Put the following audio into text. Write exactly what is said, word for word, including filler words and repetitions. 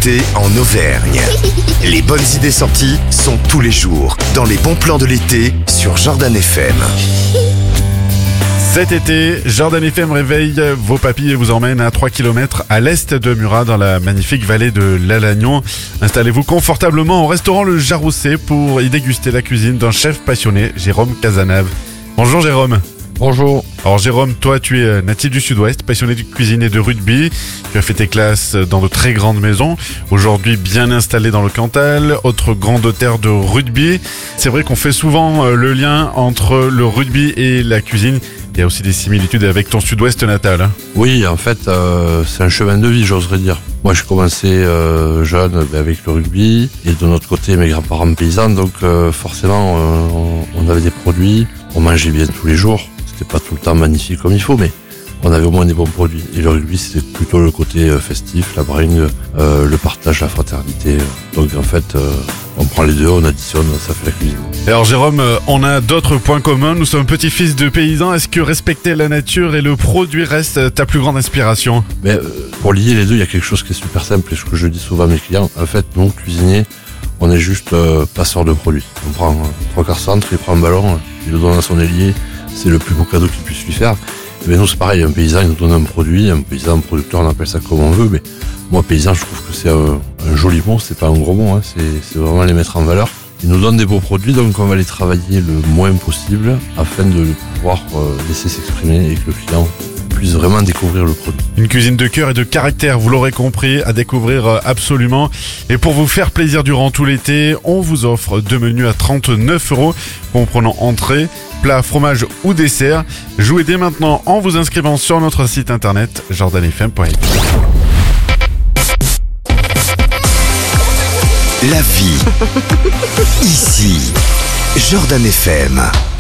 l'été en Auvergne. Les bonnes idées sorties sont tous les jours dans les bons plans de l'été sur Jordan F M. Cet été, Jordan F M réveille vos papilles et vous emmène à trois kilomètres à l'est de Murat dans la magnifique vallée de l'Alagnon. Installez-vous confortablement au restaurant Le Jarousset pour y déguster la cuisine d'un chef passionné, Jérôme Cazenave. Bonjour Jérôme. Bonjour. Alors Jérôme, toi tu es natif du Sud-Ouest, passionné de cuisine et de rugby. Tu as fait tes classes dans de très grandes maisons. Aujourd'hui bien installé dans le Cantal, autre grande terre de rugby. C'est vrai qu'on fait souvent le lien entre le rugby et la cuisine. Il y a aussi des similitudes avec ton Sud-Ouest natal. Hein. Oui, en fait, euh, c'est un chemin de vie, j'oserais dire. Moi, j'ai commencé euh, jeune ben, avec le rugby et de notre côté, mes grands-parents paysans. Donc, euh, forcément, euh, on, on avait des produits. On mangeait bien tous les jours. C'était pas tout le temps magnifique comme il faut, mais on avait au moins des bons produits. Et le rugby, c'était plutôt le côté euh, festif, la bringue, euh, le partage, la fraternité. Donc, en fait, euh, on prend les deux, on additionne, ça fait la cuisine. Et alors Jérôme, on a d'autres points communs. Nous sommes petits-fils de paysans. Est-ce que respecter la nature et le produit reste ta plus grande inspiration ? Mais euh, pour lier les deux, il y a quelque chose qui est super simple et ce que je dis souvent à mes clients. En fait, nous, cuisiniers, on est juste euh, passeurs de produits. On prend euh, trois quarts centre, il prend un ballon, il le donne à son ailier. C'est le plus beau cadeau qu'il puisse lui faire. Et bien nous, c'est pareil. Un paysan, il nous donne un produit. Un paysan, un producteur, on appelle ça comme on veut. Mais moi, paysan, je trouve que c'est un, un joli mot. C'est pas un gros mot. Hein. C'est, c'est vraiment les mettre en valeur. Ils nous donnent des beaux produits, donc on va les travailler le moins possible afin de pouvoir euh, laisser s'exprimer et que le client puisse vraiment découvrir le produit. Une cuisine de cœur et de caractère, vous l'aurez compris, à découvrir absolument. Et pour vous faire plaisir durant tout l'été, on vous offre deux menus à trente-neuf euros, comprenant entrée, plat, fromage ou dessert. Jouez dès maintenant en vous inscrivant sur notre site internet jordan f m point f r. La vie, ici, Jordan F M.